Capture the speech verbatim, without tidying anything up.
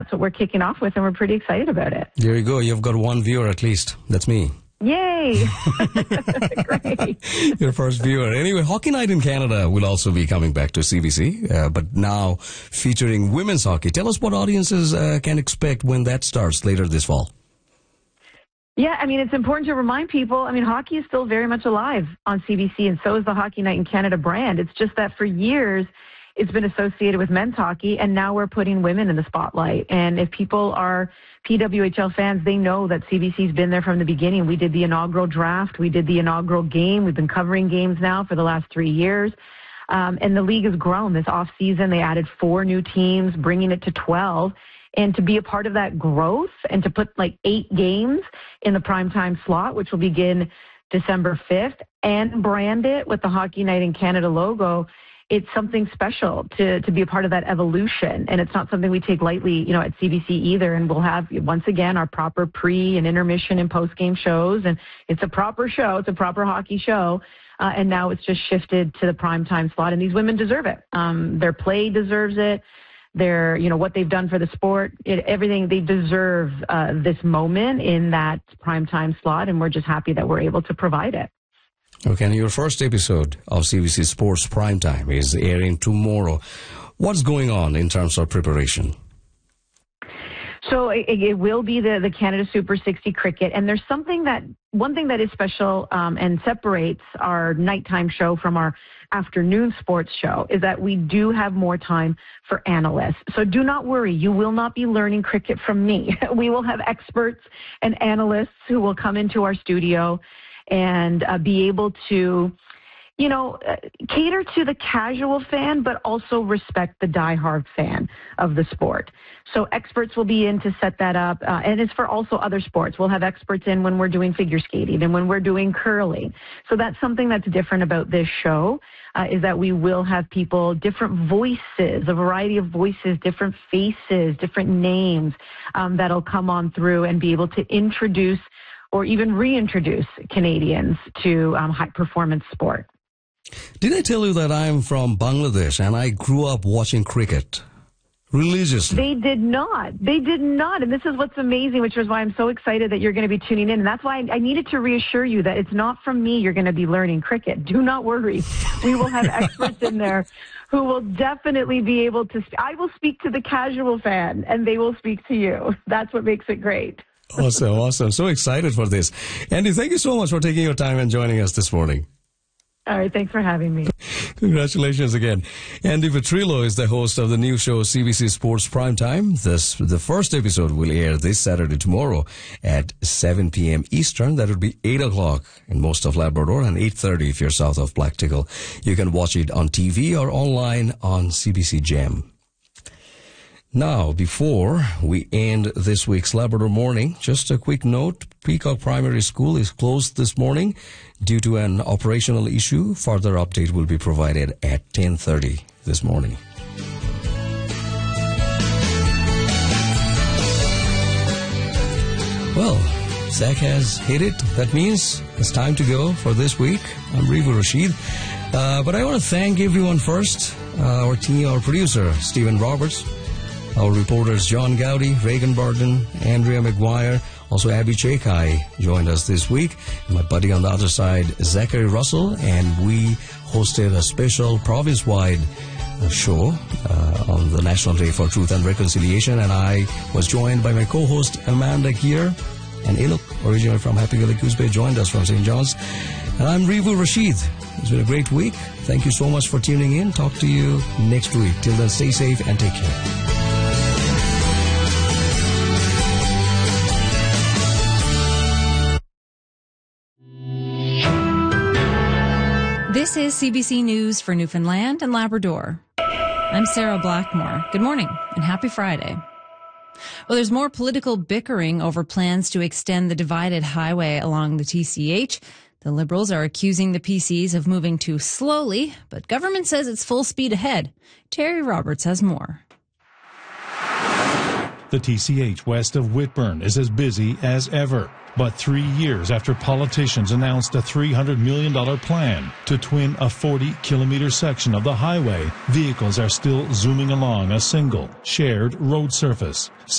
that's what we're kicking off with, and we're pretty excited about it. There you go. You've got one viewer at least. That's me. Yay! Great. Your first viewer. Anyway, Hockey Night in Canada will also be coming back to C B C, uh, but now featuring women's hockey. Tell us what audiences uh, can expect when that starts later this fall. Yeah, I mean, it's important to remind people, I mean, hockey is still very much alive on C B C, and so is the Hockey Night in Canada brand. It's just that for years, it's been associated with men's hockey, and now we're putting women in the spotlight. And if people are P W H L fans, they know that C B C's been there from the beginning. We did the inaugural draft. We did the inaugural game. We've been covering games now for the last three years. Um, and the league has grown this off season. They added four new teams, bringing it to twelve. And to be a part of that growth and to put like eight games in the primetime slot, which will begin December fifth, and brand it with the Hockey Night in Canada logo, it's something special to, to be a part of that evolution. And it's not something we take lightly, you know, at C B C either. And we'll have, once again, our proper pre and intermission and post-game shows. And it's a proper show. It's a proper hockey show. Uh, and now it's just shifted to the primetime slot. And these women deserve it. Um, their play deserves it. Their, you know, what they've done for the sport, it, everything, they deserve uh, this moment in that primetime slot. And we're just happy that we're able to provide it. Okay, and your first episode of C B C Sports Primetime is airing tomorrow. What's going on in terms of preparation? So it, it will be the, the Canada Super sixty cricket. And there's something that, one thing that is special um, and separates our nighttime show from our afternoon sports show is that we do have more time for analysts. So do not worry. You will not be learning cricket from me. We will have experts and analysts who will come into our studio and uh, be able to, you know, uh, cater to the casual fan, but also respect the diehard fan of the sport. So experts will be in to set that up. Uh, and it's for also other sports. We'll have experts in when we're doing figure skating and when we're doing curling. So that's something that's different about this show, uh, is that we will have people, different voices, a variety of voices, different faces, different names um, that'll come on through and be able to introduce or even reintroduce Canadians to um, high-performance sport. Did I tell you that I'm from Bangladesh and I grew up watching cricket religiously? They did not. They did not. And this is what's amazing, which is why I'm so excited that you're going to be tuning in. And that's why I needed to reassure you that it's not from me you're going to be learning cricket. Do not worry. We will have experts in there who will definitely be able to – I will speak to the casual fan, and they will speak to you. That's what makes it great. Awesome, awesome. So excited for this. Andy, thank you so much for taking your time and joining us this morning. All right, thanks for having me. Congratulations again. Andy Petrillo is the host of the new show C B C Sports Primetime. This, the first episode will air this Saturday tomorrow at seven p.m. Eastern. That would be eight o'clock in most of Labrador and eight thirty if you're south of Black Tickle. You can watch it on T V or online on C B C Gem. Now, before we end this week's Labrador Morning, just a quick note. Peacock Primary School is closed this morning due to an operational issue. Further update will be provided at ten thirty this morning. Well, Zach has hit it. That means it's time to go for this week. I'm Rivu Rashid. Uh, but I want to thank everyone first. Uh, our team, our producer, Stephen Roberts. Our reporters, John Gowdy, Reagan Barton, Andrea McGuire, also Abby Chekai joined us this week. And my buddy on the other side, Zachary Russell, and we hosted a special province-wide show uh, on the National Day for Truth and Reconciliation. And I was joined by my co-host, Amanda Gear, and Iluk, originally from Happy Valley Goose Bay, joined us from Saint John's. And I'm Rivu Rashid. It's been a great week. Thank you so much for tuning in. Talk to you next week. Till then, stay safe and take care. This is C B C News for Newfoundland and Labrador. I'm Sarah Blackmore. Good morning and happy Friday. Well, there's more political bickering over plans to extend the divided highway along the T C H. The Liberals are accusing the P Cs of moving too slowly, but government says it's full speed ahead. Terry Roberts has more. The T C H west of Whitburn is as busy as ever. But three years after politicians announced a three hundred million dollars plan to twin a forty kilometer section of the highway, vehicles are still zooming along a single, shared road surface.